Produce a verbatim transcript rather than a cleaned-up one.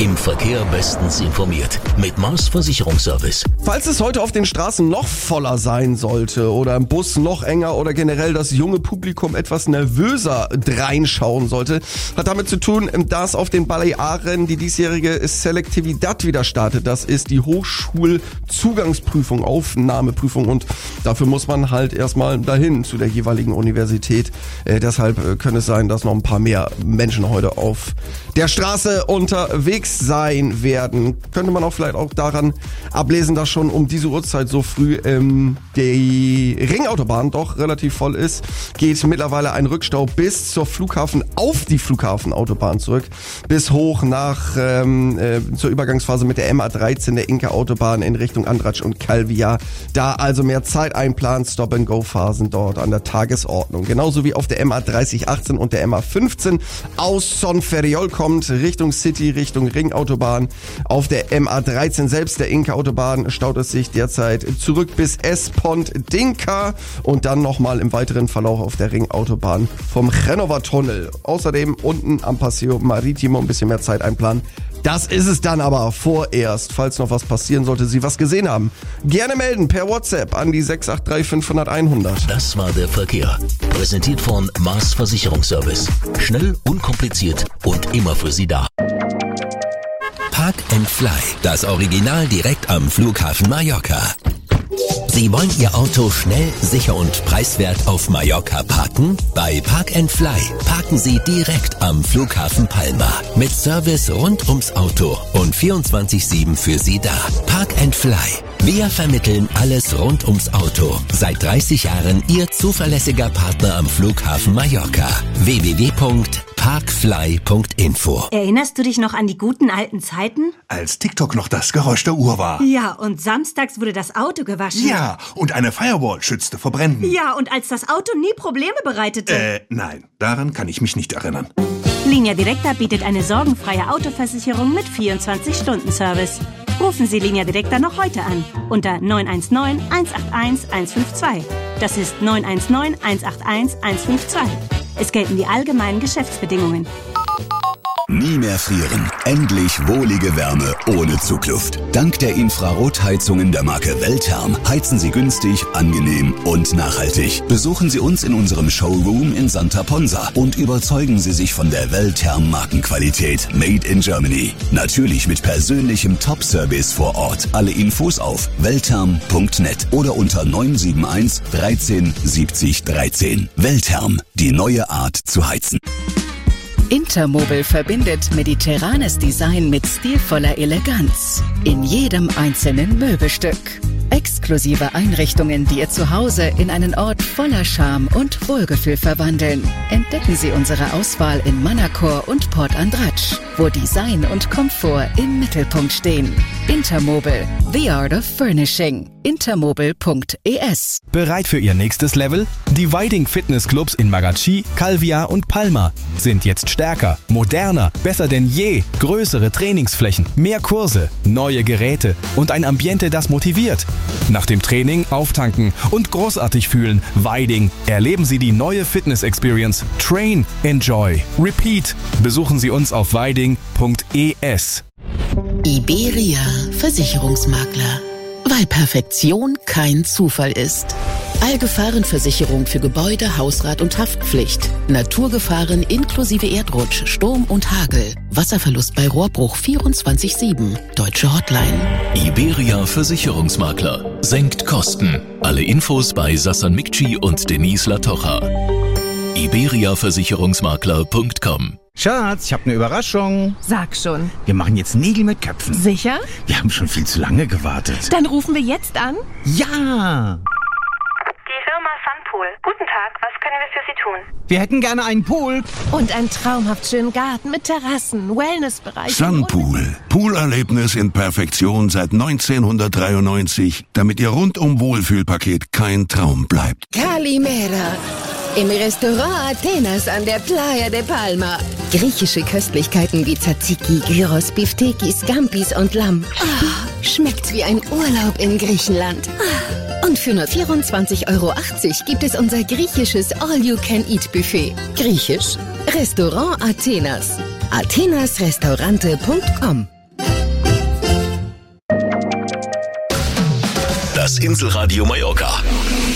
Im Verkehr bestens informiert mit Mars Versicherungsservice. Falls es heute auf den Straßen noch voller sein sollte oder im Bus noch enger oder generell das junge Publikum etwas nervöser reinschauen sollte, hat damit zu tun, dass auf den Balearen die diesjährige Selectividad wieder startet. Das ist die Hochschulzugangsprüfung, Aufnahmeprüfung, und dafür muss man halt erstmal dahin zu der jeweiligen Universität. Äh, deshalb äh, könnte es sein, dass noch ein paar mehr Menschen heute auf der Straße unterwegs sein werden. Könnte man auch vielleicht auch daran ablesen, dass schon um diese Uhrzeit so früh ähm, die Ringautobahn doch relativ voll ist. Geht mittlerweile ein Rückstau bis zur Flughafen, auf die Flughafenautobahn zurück, bis hoch nach ähm, äh, zur Übergangsphase mit der M A dreizehn, der Inka-Autobahn in Richtung Andratsch und Calvia. Da also mehr Zeit einplanen, Stop-and-Go-Phasen dort an der Tagesordnung. Genauso wie auf der M A dreißig achtzehn und der M A fünfzehn aus Son Ferriol kommt, Richtung City, Richtung Ringautobahn. Auf der M A dreizehn selbst, der Inka-Autobahn, staut es sich derzeit zurück bis Espont-Dinka und dann nochmal im weiteren Verlauf auf der Ringautobahn vom Genova-Tunnel. Außerdem unten am Paseo Maritimo ein bisschen mehr Zeit einplanen. Das ist es dann aber vorerst. Falls noch was passieren sollte, Sie was gesehen haben, gerne melden per WhatsApp an die sechs acht drei fünfhundert einhundert. Das war der Verkehr. Präsentiert von Mars Versicherungsservice. Schnell, unkompliziert und immer für Sie da. Park and Fly, das Original direkt am Flughafen Mallorca. Sie wollen Ihr Auto schnell, sicher und preiswert auf Mallorca parken? Bei Park and Fly parken Sie direkt am Flughafen Palma. Mit Service rund ums Auto und vierundzwanzig sieben für Sie da. Park and Fly. Wir vermitteln alles rund ums Auto. Seit dreißig Jahren Ihr zuverlässiger Partner am Flughafen Mallorca. w w w punkt parkfly punkt info. Erinnerst du dich noch an die guten alten Zeiten? Als TikTok noch das Geräusch der Uhr war. Ja, und samstags wurde das Auto gewaschen. Ja, und eine Firewall schützte vor Bränden. Ja, und als das Auto nie Probleme bereitete. Äh, nein, daran kann ich mich nicht erinnern. Linea Directa bietet eine sorgenfreie Autoversicherung mit vierundzwanzig Stunden Service. Rufen Sie Linea Directa noch heute an unter neun eins neun, eins acht eins, eins fünf zwei. Das ist neun eins neun, eins acht eins, eins fünf zwei. Es gelten die allgemeinen Geschäftsbedingungen. Nie mehr frieren. Endlich wohlige Wärme ohne Zugluft. Dank der Infrarotheizungen der Marke Weltherm heizen Sie günstig, angenehm und nachhaltig. Besuchen Sie uns in unserem Showroom in Santa Ponsa und überzeugen Sie sich von der Weltherm Markenqualität Made in Germany. Natürlich mit persönlichem Top-Service vor Ort. Alle Infos auf weltherm punkt net oder unter neun sieben eins, dreizehn, siebzig, dreizehn. Weltherm, die neue Art zu heizen. Intermobile verbindet mediterranes Design mit stilvoller Eleganz in jedem einzelnen Möbelstück. Exklusive Einrichtungen, die Ihr Zuhause in einen Ort voller Charme und Wohlgefühl verwandeln. Entdecken Sie unsere Auswahl in Manacor und Port Andratsch, wo Design und Komfort im Mittelpunkt stehen. Intermobile, the art of furnishing. intermobile punkt e s. Bereit für Ihr nächstes Level? Die Weiding Fitnessclubs in Magachi, Calvia und Palma sind jetzt stärker, moderner, besser denn je. Größere Trainingsflächen, mehr Kurse, neue Geräte und ein Ambiente, das motiviert. Nach dem Training auftanken und großartig fühlen. Weiding. Erleben Sie die neue Fitness-Experience. Train, enjoy, repeat. Besuchen Sie uns auf weiding punkt e s. Iberia Versicherungsmakler. Weil Perfektion kein Zufall ist. Allgefahrenversicherung für Gebäude, Hausrat und Haftpflicht. Naturgefahren inklusive Erdrutsch, Sturm und Hagel. Wasserverlust bei Rohrbruch vierundzwanzig sieben. Deutsche Hotline. Iberia Versicherungsmakler. Senkt Kosten. Alle Infos bei Sassan Mikci und Denise Latocha. iberia versicherungsmakler punkt com. Schatz, ich habe eine Überraschung. Sag schon. Wir machen jetzt Nägel mit Köpfen. Sicher? Wir haben schon viel zu lange gewartet. Dann rufen wir jetzt an. Ja! Die Firma Sunpool. Guten Tag, was können wir für Sie tun? Wir hätten gerne einen Pool. Und einen traumhaft schönen Garten mit Terrassen, Wellnessbereich. Sunpool. Poolerlebnis in Perfektion seit neunzehnhundertdreiundneunzig, damit Ihr rundum Wohlfühlpaket kein Traum bleibt. Calimera. Im Restaurant Athenas an der Playa de Palma. Griechische Köstlichkeiten wie Tzatziki, Gyros, Biftekis, Scampis und Lamm. Oh, schmeckt wie ein Urlaub in Griechenland. Und für nur vierundzwanzig Euro achtzig gibt es unser griechisches All-You-Can-Eat-Buffet. Griechisch? Restaurant Athenas. athenasrestaurante punkt com. Das Inselradio Mallorca.